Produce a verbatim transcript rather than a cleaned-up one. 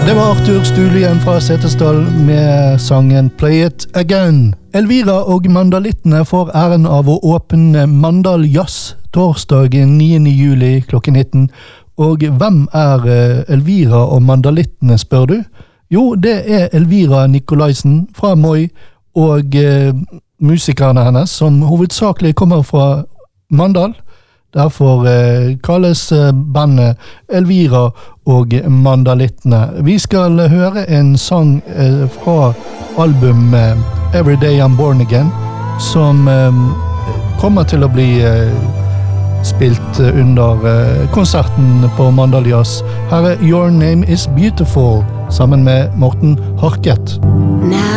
Det var Arthur Stulien fra Setesdal med sangen Play It Again. Elvira og Mandalittene får æren av å åpne Mandal Jazz torsdag niende juli klokken nitten. Og hvem er Elvira og Mandalittene, spør du? Jo, det er Elvira Nikolaisen fra Moi og eh, musikerne hennes, som hovedsakelig kommer fra Mandal. Derfor eh, kalles eh, bandet Elvira og Mandalittene. Vi skal høre en sang eh, fra album eh, Every Day I'm Born Again, som eh, kommer til å bli eh, spilt under eh, konserten på Mandal Jazz. Her er Your Name Is Beautiful, sammen med Morten Harket. Now